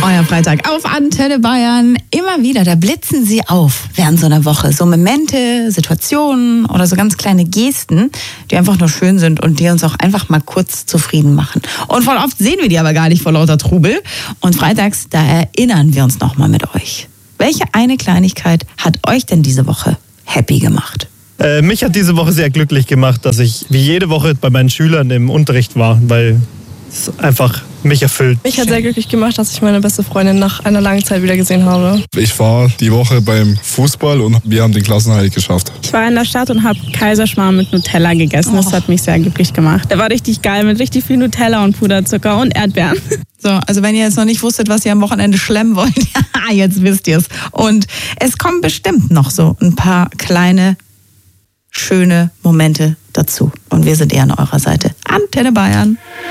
Euer Freitag auf Antenne Bayern. Immer wieder, da blitzen sie auf während so einer Woche. So Momente, Situationen oder so ganz kleine Gesten, die einfach nur schön sind und die uns auch einfach mal kurz zufrieden machen. Und voll oft sehen wir die aber gar nicht vor lauter Trubel. Und freitags, da erinnern wir uns nochmal mit euch. Welche eine Kleinigkeit hat euch denn diese Woche happy gemacht? Mich hat diese Woche sehr glücklich gemacht, dass ich wie jede Woche bei meinen Schülern im Unterricht war, weil es einfach mich erfüllt. Mich hat sehr glücklich gemacht, dass ich meine beste Freundin nach einer langen Zeit wieder gesehen habe. Ich war die Woche beim Fußball und wir haben den Klassenerhalt geschafft. Ich war in der Stadt und habe Kaiserschmarrn mit Nutella gegessen. Das hat mich sehr glücklich gemacht. Der war richtig geil mit richtig viel Nutella und Puderzucker und Erdbeeren. So, also wenn ihr jetzt noch nicht wusstet, was ihr am Wochenende schlemmen wollt, jetzt wisst ihr es. Und es kommen bestimmt noch so ein paar kleine, schöne Momente dazu. Und wir sind eher an eurer Seite. Antenne Bayern.